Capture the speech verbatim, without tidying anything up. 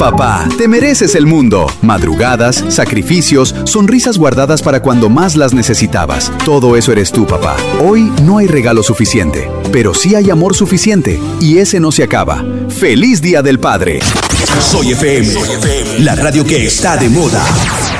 Papá, te mereces el mundo. Madrugadas, sacrificios, sonrisas guardadas para cuando más las necesitabas. Todo eso eres tú, papá. Hoy no hay regalo suficiente, pero sí hay amor suficiente, y ese no se acaba. ¡Feliz Día del Padre! Soy F M, la radio que está de moda.